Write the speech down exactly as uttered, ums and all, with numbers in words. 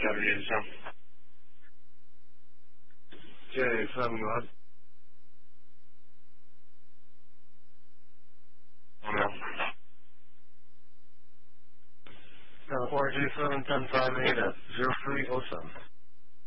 驾驶员上。Jason 我。好了。Uh, four G seven ten five eight at zero three oh seven.